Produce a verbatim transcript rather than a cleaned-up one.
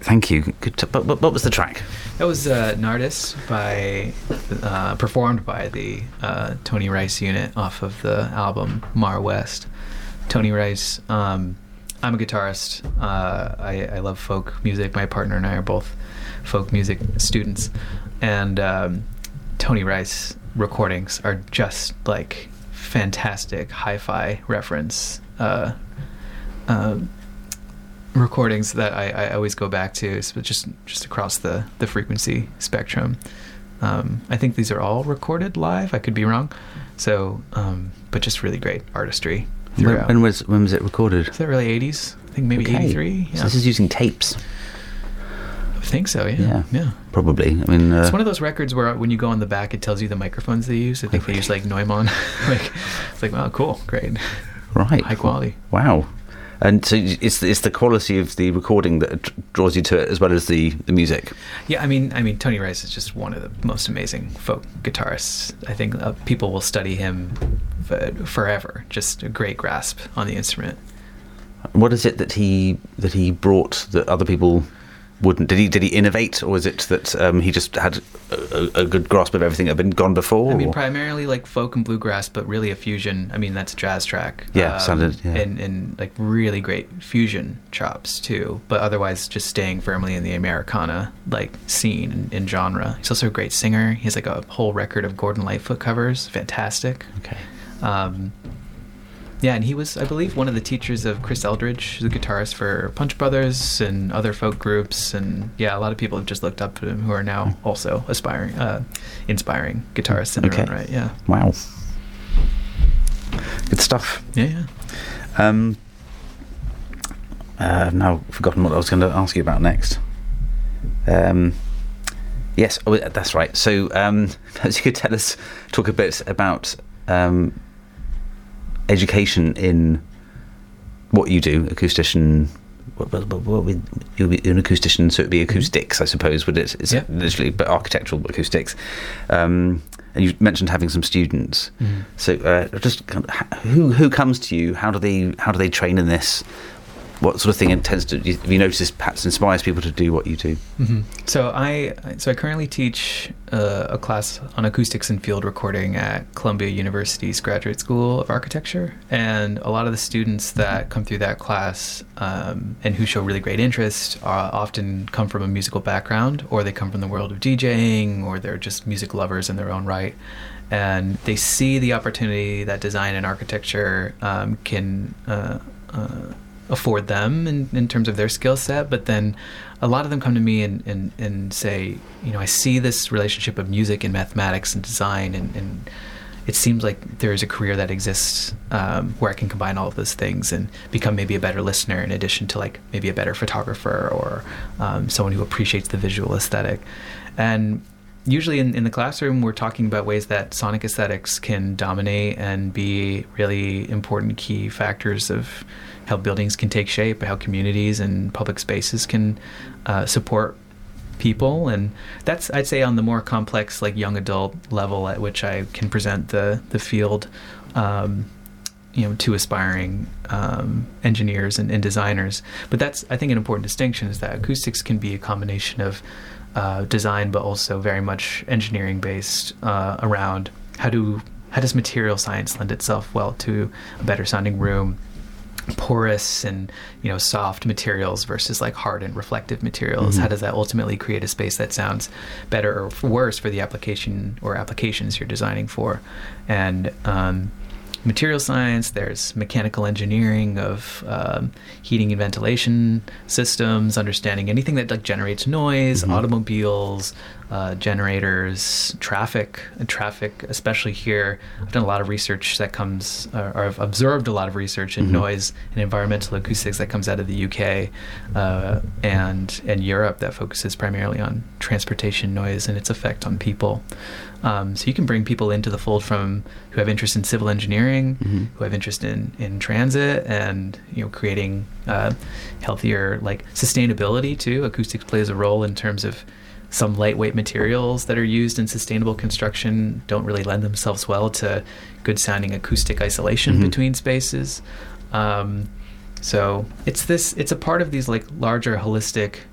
Great, thank you. Good. To, but, but what was the track? That was uh, Nardis by uh, performed by the uh, Tony Rice unit off of the album Mar West. Tony Rice. Um, I'm a guitarist. Uh, I, I love folk music. My partner and I are both folk music students, and um, Tony Rice recordings are just like fantastic hi-fi reference uh, uh, recordings that I, I always go back to, just just across the, the frequency spectrum. Um, I think these are all recorded live. I could be wrong. So, um, but just really great artistry throughout. When was when was it recorded? Is that really eighties? I think maybe Okay. eighty-three. Yeah. So this is using tapes. I think so. Yeah. Yeah. Yeah. Probably. I mean, uh, It's one of those records where when you go on the back, it tells you the microphones they use. I think they use like Neumann. Like, it's like, wow, cool, great, right, high quality. Wow. And so it's it's the quality of the recording that draws you to it, as well as the, the music. Yeah, I mean, I mean, Tony Rice is just one of the most amazing folk guitarists. I think uh, people will study him f- forever. Just a great grasp on the instrument. What is it that he that he brought that other people wouldn't? Did he did he innovate, or is it that um, he just had a, a good grasp of everything that had been gone before? I mean, or? primarily like folk and bluegrass, but really a fusion. I mean, that's a jazz track. Yeah, um, sounded, yeah. And, and like really great fusion chops too, but otherwise just staying firmly in the Americana like scene and, and genre. He's also a great singer. He has like a whole record of Gordon Lightfoot covers. Fantastic. Okay. Um, yeah, and he was, I believe, one of the teachers of Chris Eldridge, the guitarist for Punch Brothers and other folk groups. And yeah, a lot of people have just looked up to him who are now also aspiring, uh, inspiring guitarists in their Okay. own right. Yeah. Wow. Good stuff. Yeah, yeah. Um, uh, now I've forgotten what I was going to ask you about next. Um, yes, oh, that's right. So, um, perhaps you could tell us, talk a bit about um, education in what you do, acoustician. What, what, what, what would you'll be an acoustician, so it'd be acoustics, I suppose, would it? It's Yeah. literally, but architectural acoustics. Um, and you mentioned having some students. Mm-hmm. So, uh, just kind of, who who comes to you? How do they how do they train in this? What sort of thing intends to? Have you noticed perhaps inspires people to do what you do? Mm-hmm. So I so I currently teach uh, a class on acoustics and field recording at Columbia University's Graduate School of Architecture, and a lot of the students that come through that class um, and who show really great interest uh, often come from a musical background, or they come from the world of DJing, or they're just music lovers in their own right, and they see the opportunity that design and architecture um, can. Uh, uh, afford them in, in terms of their skill set, but then a lot of them come to me and, and, and say, you know, I see this relationship of music and mathematics and design, and, and it seems like there is a career that exists um, where I can combine all of those things and become maybe a better listener in addition to like maybe a better photographer or um, someone who appreciates the visual aesthetic. And usually in, in the classroom, we're talking about ways that sonic aesthetics can dominate and be really important key factors of how buildings can take shape, how communities and public spaces can uh, support people. And that's, I'd say, on the more complex, like young adult level at which I can present the, the field, um, you know, to aspiring um, engineers and, and designers. But that's, I think, an important distinction is that acoustics can be a combination of uh, design, but also very much engineering based uh, around how do how does material science lend itself well to a better sounding room, porous and, you know, soft materials versus like hard and reflective materials. Mm-hmm. How does that ultimately create a space that sounds better or worse for the application or applications you're designing for? And um, material science, there's mechanical engineering of um, heating and ventilation systems, understanding anything that like generates noise, mm-hmm. automobiles, uh, generators, traffic, traffic, especially here. I've done a lot of research that comes, uh, or I've observed a lot of research in mm-hmm. noise and environmental acoustics that comes out of the U K uh, and and Europe that focuses primarily on transportation noise and its effect on people. Um, so you can bring people into the fold from who have interest in civil engineering, mm-hmm. who have interest in, in transit, and, you know, creating uh, healthier like sustainability too. Acoustics plays a role in terms of some lightweight materials that are used in sustainable construction don't really lend themselves well to good sounding acoustic isolation mm-hmm. between spaces. Um, so it's this, it's a part of these like larger holistic